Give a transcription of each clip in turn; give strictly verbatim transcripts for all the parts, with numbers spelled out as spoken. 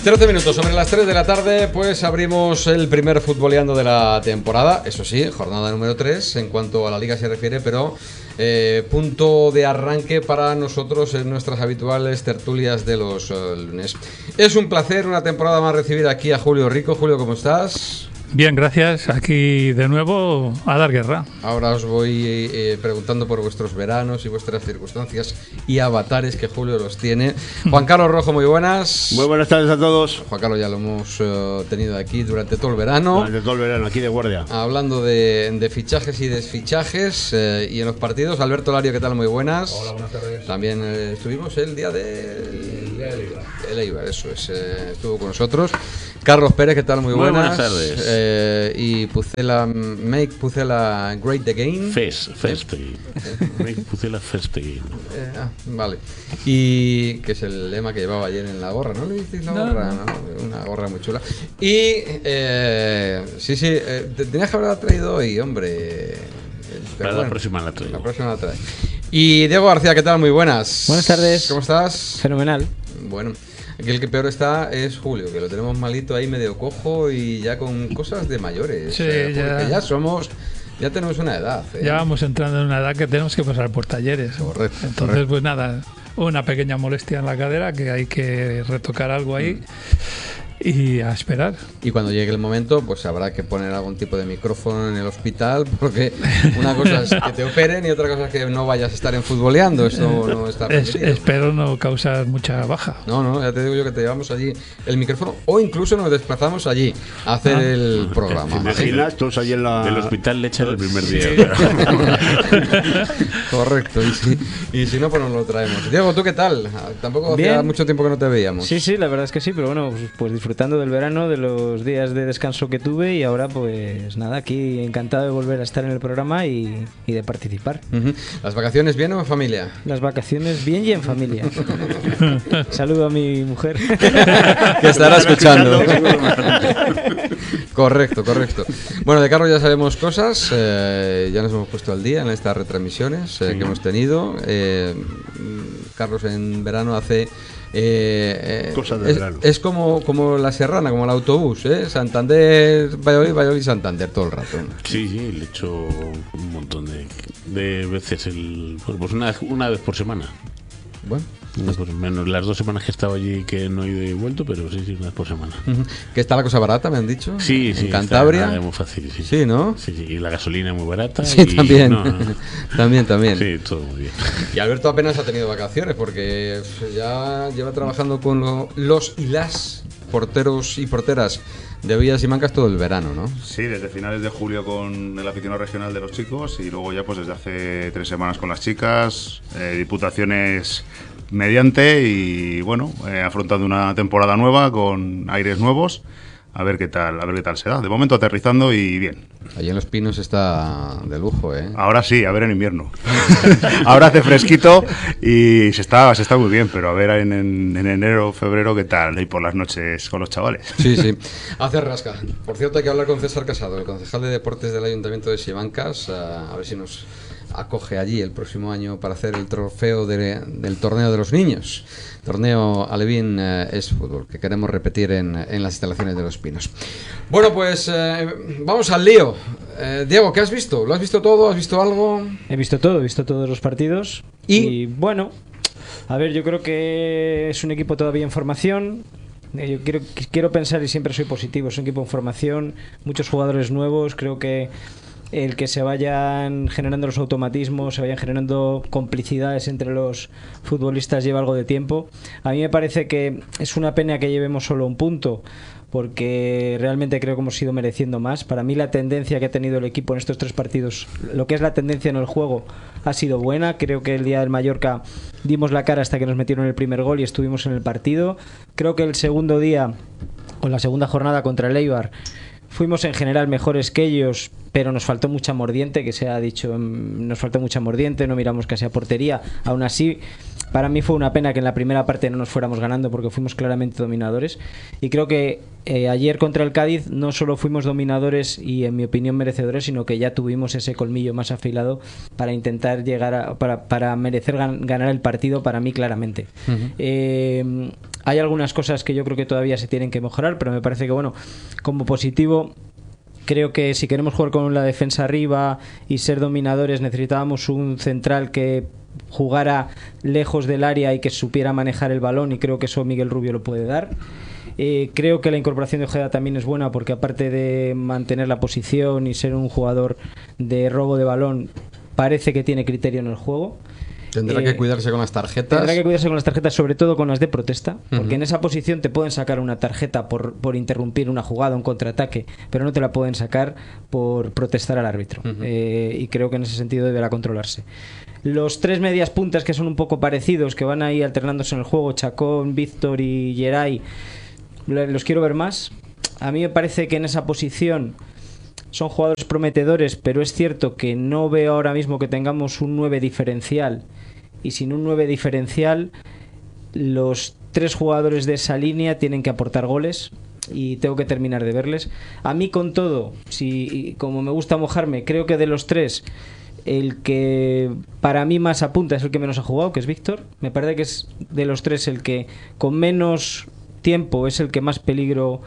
trece minutos sobre las tres de la tarde, pues abrimos el primer futboleando de la temporada. Eso sí, jornada número tres en cuanto a la liga se refiere, pero eh, punto de arranque para nosotros en nuestras habituales tertulias de los uh, lunes. Es un placer, una temporada más, recibir aquí a Julio Rico. Julio, ¿cómo estás? Bien, gracias. Aquí de nuevo a dar guerra. Ahora os voy eh, preguntando por vuestros veranos y vuestras circunstancias y avatares, que Julio los tiene. Juan Carlos Rojo, muy buenas. Muy buenas tardes a todos. Juan Carlos ya lo hemos uh, tenido aquí durante todo el verano. Durante todo el verano, aquí de guardia. Hablando de, de fichajes y desfichajes eh, y en los partidos. Alberto Lario, ¿qué tal? Muy buenas. Hola, buenas tardes. También eh, estuvimos el día de... El día de Eibar. El Eibar, eso es. Eh, estuvo con nosotros. Carlos Pérez, ¿qué tal? Muy buenas. Muy buenas tardes. Eh, y Pucela, Make Pucela Great Again. First, first again. Make Pucela first again. Eh, ah, vale. Y que es el lema que llevaba ayer en la gorra, ¿no le visteis la No, gorra? no. ¿No? Una gorra muy chula. Y eh, sí, sí, eh, te- tenías que haberla traído hoy, hombre. Pero Para la bueno, próxima la traigo. La próxima la trae. Y Diego García, ¿qué tal? Muy buenas. Buenas tardes. ¿Cómo estás? Fenomenal. Bueno, aquí el que peor está es Julio, que lo tenemos malito ahí, medio cojo y ya con cosas de mayores. Sí, eh, ya. porque ya somos, ya tenemos una edad. ¿eh? Ya vamos entrando en una edad que tenemos que pasar por talleres. Correcto, Entonces, correcto. pues nada, una pequeña molestia en la cadera que hay que retocar algo ahí Mm. y a esperar. Y cuando llegue el momento, pues habrá que poner algún tipo de micrófono en el hospital, porque una cosa es que te operen y otra cosa es que no vayas a estar en futboleando. Eso no está Es- permitido. espero no causar mucha baja. No, no, ya te digo yo que te llevamos allí el micrófono o incluso nos desplazamos allí a hacer Ah. el programa. ¿Te Imaginas todos allí en la... Del hospital le echan el primer día. Correcto, y si, y si no, pues nos lo traemos. Diego, ¿tú qué tal? Ah, Tampoco hacía Bien. mucho tiempo que no te veíamos. Sí, sí, la verdad es que sí, pero bueno, pues, pues disfrutando del verano, de los días de descanso que tuve y ahora pues nada, aquí encantado de volver a estar en el programa y, y de participar. Ujú. ¿Las vacaciones bien o en familia? Las vacaciones bien y en familia. Saludo a mi mujer. Que estará escuchando. Correcto, correcto. Bueno, de Carlos ya sabemos cosas, eh, ya nos hemos puesto al día en estas retransmisiones eh, que hemos tenido. Eh, Carlos en verano hace... eh, eh, Cosas de es, verano. es como, como la serrana, como el autobús, ¿eh? Santander, Valladolid, Valladolid, Santander, todo el rato. Sí, sí, le echo un montón de, de veces el. Pues, pues una, una vez por semana. Bueno, Una por- menos las dos semanas que he estado allí que no he ido y vuelto, pero sí, sí, una vez por semana. ujú. Que está la cosa barata, me han dicho. Sí, en sí. Cantabria. Está, nada, muy fácil, sí. Sí, ¿no? Sí, sí, y la gasolina muy barata. Sí, y- también. no, no, no. También, también. Sí, todo muy bien. Y Alberto apenas ha tenido vacaciones porque ya lleva trabajando con lo- los y las porteros y porteras de Villas y Mancas todo el verano, ¿no? Sí, desde finales de julio con el aficionado regional de los chicos y luego ya pues desde hace tres semanas con las chicas, eh, diputaciones mediante y bueno, eh, afrontando una temporada nueva con aires nuevos. A ver qué tal, a ver qué tal será. De momento aterrizando y bien. Allí en Los Pinos está de lujo, ¿eh? Ahora sí, a ver en invierno. Ahora hace fresquito y se está, se está muy bien, pero a ver en, en, en enero, febrero qué tal y por las noches con los chavales. Sí, sí. Hace rasca. Por cierto, hay que hablar con César Casado, el concejal de deportes del Ayuntamiento de Simancas, a, a ver si nos acoge allí el próximo año para hacer el trofeo de- del torneo de los niños. Torneo Alevín eh, es fútbol, que queremos repetir en, en las instalaciones de Los Pinos. Bueno, pues eh, vamos al lío. Eh, Diego, ¿qué has visto? ¿Lo has visto todo? ¿Has visto algo? He visto todo, he visto todos los partidos. ¿Y? Y bueno, a ver, yo creo que es un equipo todavía en formación. Eh, Yo quiero, quiero pensar y siempre soy positivo. Es un equipo en formación, muchos jugadores nuevos. Creo que el que se vayan generando los automatismos, se vayan generando complicidades entre los futbolistas lleva algo de tiempo. A mí me parece que es una pena que llevemos solo un punto, porque realmente creo que hemos ido mereciendo más. Para mí la tendencia que ha tenido el equipo en estos tres partidos, lo que es la tendencia en el juego, ha sido buena. Creo que el día del Mallorca dimos la cara hasta que nos metieron el primer gol y estuvimos en el partido. Creo que el segundo día, o la segunda jornada contra el Eibar, fuimos en general mejores que ellos, pero nos faltó mucha mordiente, que se ha dicho, mm, nos faltó mucha mordiente, no miramos casi a portería. Aún así, para mí fue una pena que en la primera parte no nos fuéramos ganando, porque fuimos claramente dominadores. Y creo que eh, ayer contra el Cádiz no solo fuimos dominadores y, en mi opinión, merecedores, sino que ya tuvimos ese colmillo más afilado para intentar llegar a, para, para merecer gan- ganar el partido, para mí claramente. Uh-huh. eh, Hay algunas cosas que yo creo que todavía se tienen que mejorar, pero me parece que, bueno, como positivo, creo que si queremos jugar con la defensa arriba y ser dominadores, necesitábamos un central que jugara lejos del área y que supiera manejar el balón, y creo que eso Miguel Rubio lo puede dar. Eh, creo que la incorporación de Ojeda también es buena, porque aparte de mantener la posición y ser un jugador de robo de balón, parece que tiene criterio en el juego. Tendrá eh, que cuidarse con las tarjetas. Tendrá que cuidarse con las tarjetas, sobre todo con las de protesta, porque Uh-huh. en esa posición te pueden sacar una tarjeta por, por interrumpir una jugada, un contraataque, pero no te la pueden sacar por protestar al árbitro. Uh-huh. eh, y creo que en ese sentido deberá controlarse. Los tres medias puntas, que son un poco parecidos, que van ahí alternándose en el juego, Chacón, Víctor y Geray, los quiero ver más. A mí me parece que en esa posición son jugadores prometedores, pero es cierto que no veo ahora mismo que tengamos un nueve diferencial, y sin un nueve diferencial los tres jugadores de esa línea tienen que aportar goles, y tengo que terminar de verles. A mí, con todo, si como me gusta mojarme, creo que de los tres el que para mí más apunta es el que menos ha jugado, que es Víctor. Me parece que es de los tres el que con menos tiempo es el que más peligro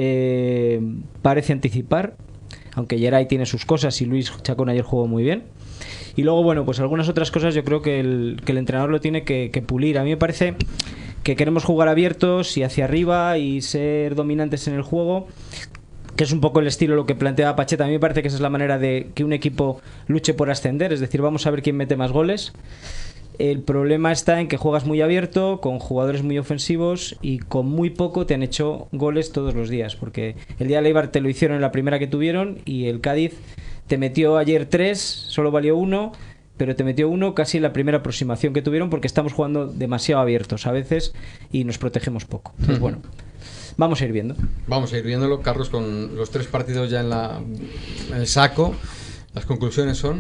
eh, parece anticipar, aunque Geray tiene sus cosas y Luis Chacón ayer jugó muy bien. Y luego, bueno, pues algunas otras cosas yo creo que el, que el entrenador lo tiene que, que pulir. A mí me parece que queremos jugar abiertos y hacia arriba y ser dominantes en el juego, que es un poco el estilo lo que planteaba Pacheta. A mí me parece que esa es la manera de que un equipo luche por ascender, es decir, vamos a ver quién mete más goles. El problema está en que juegas muy abierto, con jugadores muy ofensivos, y con muy poco te han hecho goles todos los días, porque el día de Eibar te lo hicieron en la primera que tuvieron, y el Cádiz te metió ayer tres, solo valió uno, pero te metió uno casi en la primera aproximación que tuvieron, porque estamos jugando demasiado abiertos a veces y nos protegemos poco. Entonces, bueno, vamos a ir viendo. Vamos a ir viéndolo, Carlos, con los tres partidos ya en, la, en el saco. Las conclusiones son...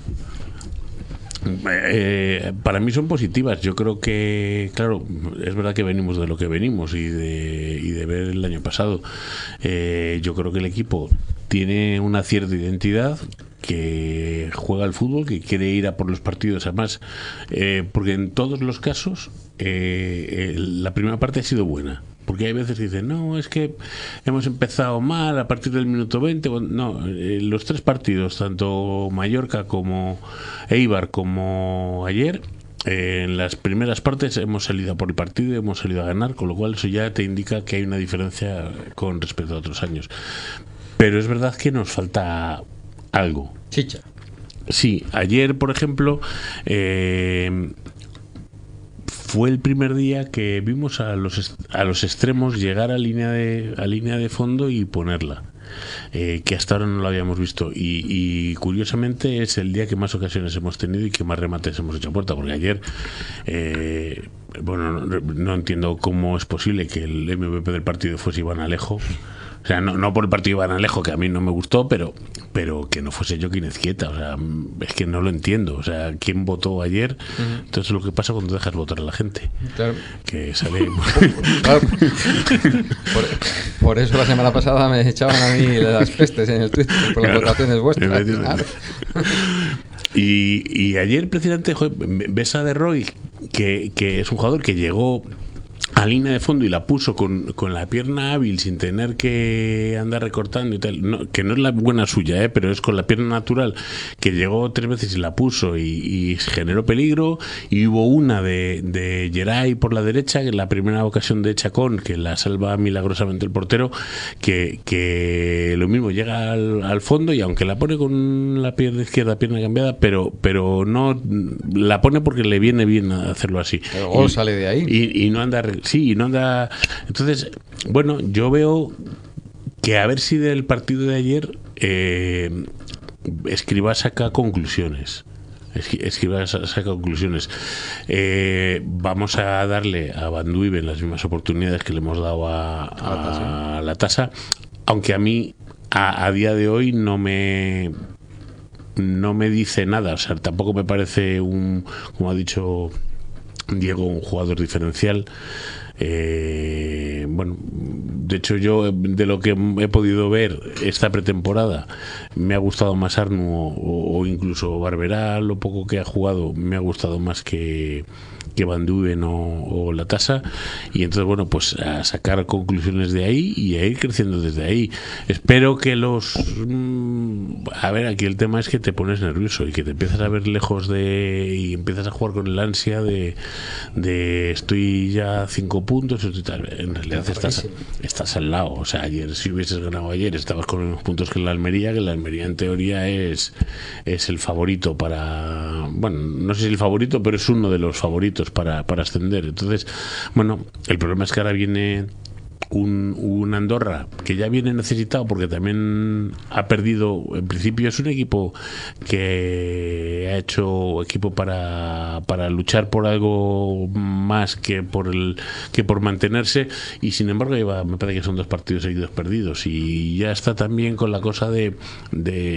Eh, para mí son positivas. Yo creo que, claro, es verdad que venimos de lo que venimos y de, y de ver el año pasado. Eh, yo creo que el equipo tiene una cierta identidad, que juega al fútbol, que quiere ir a por los partidos, además, eh, porque en todos los casos eh, eh, la primera parte ha sido buena. Porque hay veces que dicen, no, es que hemos empezado mal a partir del minuto veinte. No, eh, los tres partidos, tanto Mallorca como Eibar como ayer, eh, en las primeras partes hemos salido a por el partido, hemos salido a ganar, con lo cual eso ya te indica que hay una diferencia con respecto a otros años. Pero es verdad que nos falta algo. Chicha. Sí, ayer, por ejemplo, eh, fue el primer día que vimos a los a los extremos llegar a línea de a línea de fondo y ponerla, eh, que hasta ahora no lo habíamos visto, y, y curiosamente es el día que más ocasiones hemos tenido y que más remates hemos hecho a puerta, porque ayer eh, bueno, no, no entiendo cómo es posible que el M V P del partido fuese Iván Alejo. O sea, no, no por el partido de Iván Alejo, que a mí no me gustó, pero pero que no fuese Joaquín Ezquieta. O sea, es que no lo entiendo. O sea, ¿quién votó ayer? Uh-huh. Entonces es lo que pasa cuando dejas votar a la gente. Claro. Que sale... Claro. Por, por eso la semana pasada me echaban a mí las pestes en el Twitter por las claro. votaciones vuestras. Claro. Y, y ayer, precisamente, joder, ves a De Roy, que, que es un jugador que llegó a línea de fondo y la puso con, con la pierna hábil, sin tener que andar recortando y tal, no, que no es la buena suya, ¿eh? Pero es con la pierna natural, que llegó tres veces y la puso y, y generó peligro. Y hubo una de, de Geray por la derecha, que en la primera ocasión de Chacón, que la salva milagrosamente el portero, que, que lo mismo llega al, al fondo, y aunque la pone con la pierna izquierda, pierna cambiada, pero pero no la pone porque le viene bien hacerlo así. El gol y, sale de ahí. Y, y no anda... Sí, no anda. Entonces, bueno, yo veo que a ver si del partido de ayer eh, Escribá saca conclusiones. Escribá saca conclusiones. Eh, vamos a darle a Van Duiven las mismas oportunidades que le hemos dado a, a, a la tasa, aunque a mí a, a día de hoy no me no me dice nada. O sea, tampoco me parece un, como ha dicho Diego, un jugador diferencial. Eh, bueno, de hecho yo de lo que he podido ver esta pretemporada me ha gustado más Arnu o, o incluso Barberá. Lo poco que ha jugado me ha gustado más que que Van Duven o, o la tasa, y entonces bueno, pues a sacar conclusiones de ahí y a ir creciendo desde ahí. Espero que los mmm, a ver, aquí el tema es que te pones nervioso y que te empiezas a ver lejos de y empiezas a jugar con el ansia de, de estoy ya a cinco puntos y tal. En realidad estás, estás al lado, o sea, ayer si hubieses ganado ayer estabas con los mismos puntos que la Almería, que la Almería en teoría es, es el favorito para, bueno, no sé si el favorito, pero es uno de los favoritos para, para ascender. Entonces, bueno, el problema es que ahora viene un, un Andorra que ya viene necesitado porque también ha perdido, en principio es un equipo que ha hecho equipo para, para luchar por algo más que por el que por mantenerse, y sin embargo lleva, me parece que son dos partidos seguidos perdidos, y ya está también con la cosa de, de